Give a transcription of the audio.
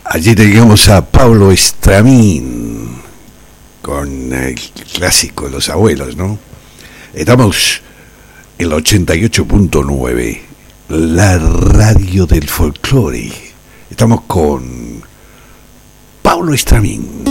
Allí teníamos a Pablo Estramín con el clásico de los abuelos, ¿no? Estamos en el 88.9, la radio del folclore. Estamos con Pablo Estramín.